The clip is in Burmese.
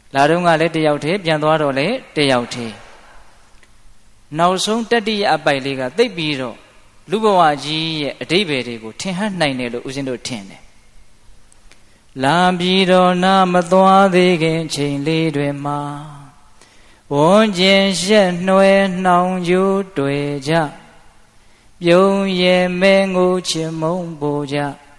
လာတော့ကလည်းတယောက်တည်းပြန်သွားတော့လည်းတယောက်တည်းနောက်ဆုံးတတိယအပိုက်လေးကသိပ်ပြီးတော့လူဘဝကြီးရဲ့အဓိပ္ပာယ်တွေကိုထင်ဟပ်နိုင်တယ်လို့ဦးဇင်းတို့ထင်တယ်လာပြီးတော့နာမသွားသေးခင်ချိန်လေးတွေမှာဝန်းကျင်ရှက်နှွယ်နှောင်ကျိုးတွေ့ကြပြုံးရဲ့မဲငိုချင်မုန်းပို့ကြ